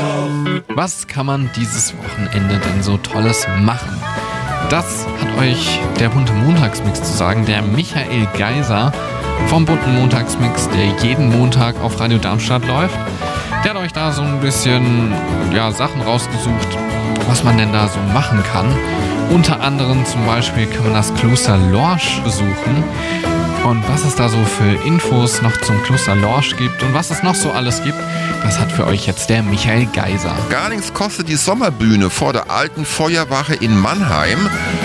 Was kann man dieses Wochenende denn so Tolles machen? Das hat euch der bunte Montagsmix zu sagen, der Michael Geiser vom bunten Montagsmix, der jeden Montag auf Radio Darmstadt läuft. Der hat euch da so ein bisschen Sachen rausgesucht, was man denn da so machen kann. Unter anderem zum Beispiel kann man das Kloster Lorsch besuchen. Und was es da so für Infos noch zum Kloster Lorsch gibt und was es noch so alles gibt, das hat für euch jetzt der Michael Geiser. Gar nichts kostet die Sommerbühne vor der alten Feuerwache in Mannheim.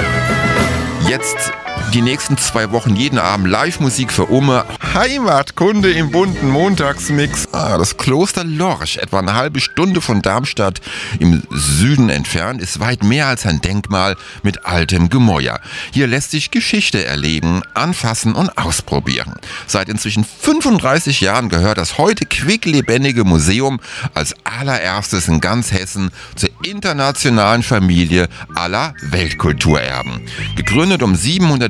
Jetzt die nächsten 2 Wochen jeden Abend Live-Musik für Umme. Heimatkunde im bunten Montagsmix. Das Kloster Lorsch, etwa eine halbe Stunde von Darmstadt im Süden entfernt, ist weit mehr als ein Denkmal mit altem Gemäuer. Hier lässt sich Geschichte erleben, anfassen und ausprobieren. Seit inzwischen 35 Jahren gehört das heute quicklebendige Museum als allererstes in ganz Hessen zur internationalen Familie aller Weltkulturerben. Gegründet um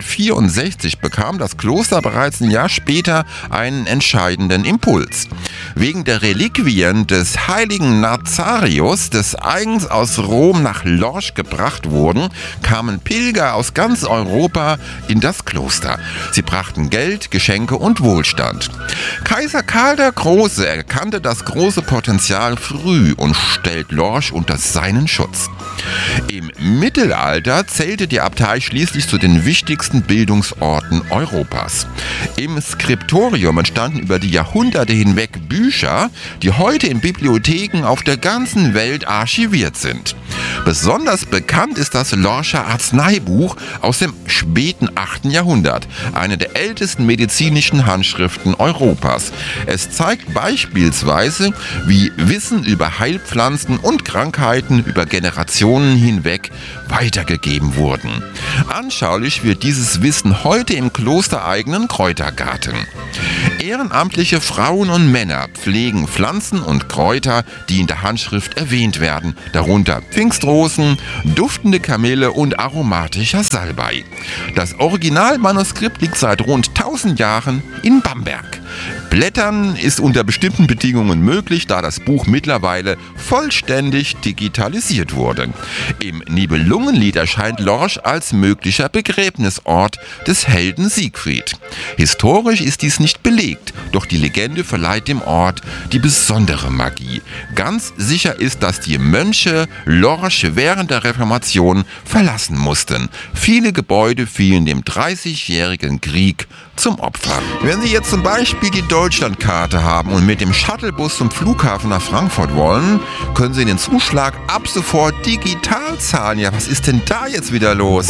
764 bekam das Kloster bereits ein Jahr später einen entscheidenden Impuls. Wegen der Reliquien des heiligen Nazarius, des eigens aus Rom nach Lorsch gebracht wurden, kamen Pilger aus ganz Europa in das Kloster. Sie brachten Geld, Geschenke und Wohlstand. Kaiser Karl der Große erkannte das große Potenzial früh und stellt Lorsch unter seinen Schutz. Im Mittelalter zählte die Abtei schließlich zu den wichtigsten Bildungsorten Europas. Im Skriptorium entstanden über die Jahrhunderte hinweg Bücher, die heute in Bibliotheken auf der ganzen Welt archiviert sind. Besonders bekannt ist das Lorscher Arzneibuch aus dem späten 8. Jahrhundert, eine der ältesten medizinischen Handschriften Europas. Es zeigt beispielsweise, wie Wissen über Heilpflanzen und Krankheiten über Generationen hinweg weitergegeben wurden. Anschaulich wird dieses Wissen heute im klostereigenen Kräutergarten. Ehrenamtliche Frauen und Männer pflegen Pflanzen und Kräuter, die in der Handschrift erwähnt werden, darunter Pfingstrosen, duftende Kamille und aromatischer Salbei. Das Originalmanuskript liegt seit rund 1000 Jahren in Bamberg. Blättern ist unter bestimmten Bedingungen möglich, da das Buch mittlerweile vollständig digitalisiert wurde. Im Nibelungenlied erscheint Lorsch als möglicher Begräbnisort des Helden Siegfried. Historisch ist dies nicht belegt, doch die Legende verleiht dem Ort die besondere Magie. Ganz sicher ist, dass die Mönche Lorsch während der Reformation verlassen mussten. Viele Gebäude fielen dem 30-jährigen Krieg zum Opfer. Wenn Sie jetzt zum Beispiel die Deutschlandkarte haben und mit dem Shuttlebus zum Flughafen nach Frankfurt wollen, können Sie den Zuschlag ab sofort digital zahlen. Ja, was ist denn da jetzt wieder los?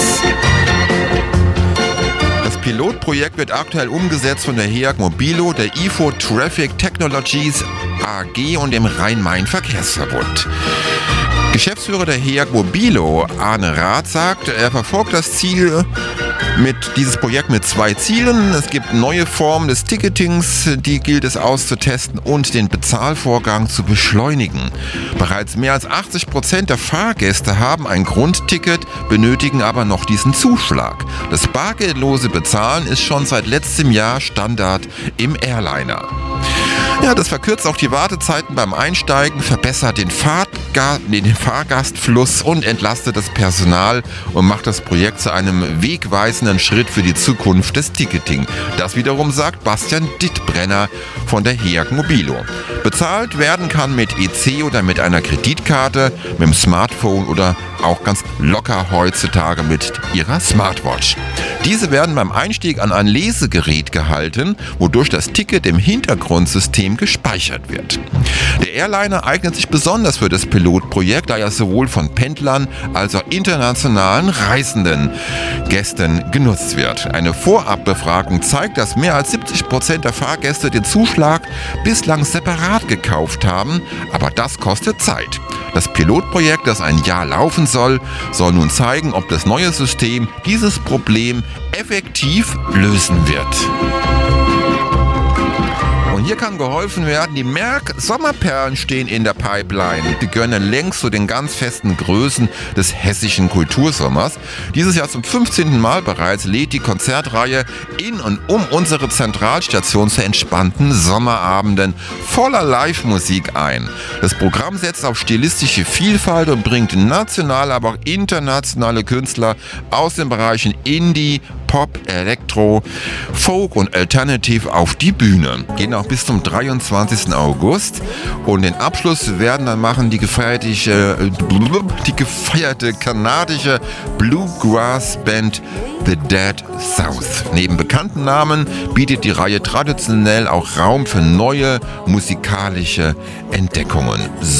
Das Pilotprojekt wird aktuell umgesetzt von der HEAG Mobilo, der IFO Traffic Technologies AG und dem Rhein-Main-Verkehrsverbund. Geschäftsführer der HEAG Mobilo, Arne Rath, sagt, er verfolgt dieses Projekt mit 2 Zielen. Es gibt neue Formen des Ticketings, die gilt es auszutesten und den Bezahlvorgang zu beschleunigen. Bereits mehr als 80% der Fahrgäste haben ein Grundticket, benötigen aber noch diesen Zuschlag. Das bargeldlose Bezahlen ist schon seit letztem Jahr Standard im Airliner. Ja, das verkürzt auch die Wartezeiten beim Einsteigen, verbessert den Fahrgastfluss und entlastet das Personal und macht das Projekt zu einem wegweisenden Schritt für die Zukunft des Ticketing. Das wiederum sagt Bastian Dittbrenner von der HEAG Mobilo. Bezahlt werden kann mit EC oder mit einer Kreditkarte, mit dem Smartphone oder auch ganz locker heutzutage mit Ihrer Smartwatch. Diese werden beim Einstieg an ein Lesegerät gehalten, wodurch das Ticket im Hintergrundsystem gespeichert wird. Der Airliner eignet sich besonders für das Pilotprojekt, da er sowohl von Pendlern als auch internationalen Reisenden Gästen genutzt wird. Eine Vorabbefragung zeigt, dass mehr als 70% der Fahrgäste den Zuschlag bislang separat gekauft haben, aber das kostet Zeit. Das Pilotprojekt, das ein Jahr laufen soll nun zeigen, ob das neue System dieses Problem effektiv lösen wird. Und hier kann geholfen werden. Die Sommerperlen stehen in der Pipeline. Die gehören längst zu den ganz festen Größen des hessischen Kultursommers. Dieses Jahr zum 15. Mal bereits lädt die Konzertreihe in und um unsere Zentralstation zu entspannten Sommerabenden voller Live-Musik ein. Das Programm setzt auf stilistische Vielfalt und bringt nationale, aber auch internationale Künstler aus den Bereichen Indie, Pop, Elektro, Folk und Alternative auf die Bühne. Gehen auch bis zum 23. August und den Abschluss werden dann machen die gefeierte kanadische Bluegrass-Band The Dead South. Neben bekannten Namen bietet die Reihe traditionell auch Raum für neue musikalische Entdeckungen.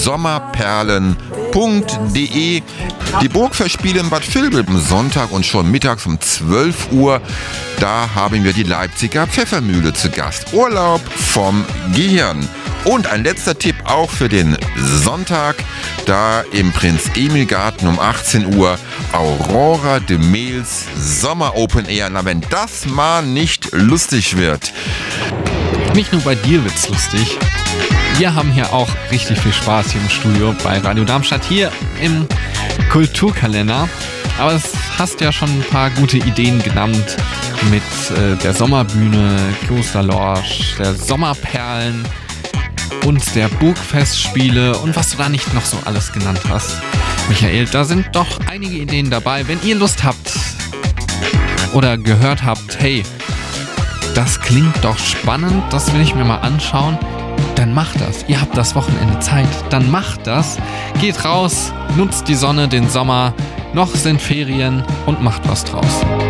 Sommerperlen.de. Die Burgfestspiele in Bad Vilbel am Sonntag und schon mittags um 12 Uhr. Da haben wir die Leipziger Pfeffermühle zu Gast. Urlaub vom Gehirn. Und ein letzter Tipp auch für den Sonntag, da im Prinz-Emil-Garten um 18 Uhr Aurora de Mels Sommer Open Air. Na, wenn das mal nicht lustig wird. Nicht nur bei dir wird's lustig. Wir haben hier auch richtig viel Spaß hier im Studio bei Radio Darmstadt, hier im Kulturkalender. Aber es hast ja schon ein paar gute Ideen genannt mit der Sommerbühne, Klosterlorsch, der Sommerperlen und der Burgfestspiele und was du da nicht noch so alles genannt hast. Michael, da sind doch einige Ideen dabei. Wenn ihr Lust habt oder gehört habt, hey, das klingt doch spannend, das will ich mir mal anschauen, dann macht das. Ihr habt das Wochenende Zeit, dann macht das. Geht raus, nutzt die Sonne, den Sommer, noch sind Ferien und macht was draus.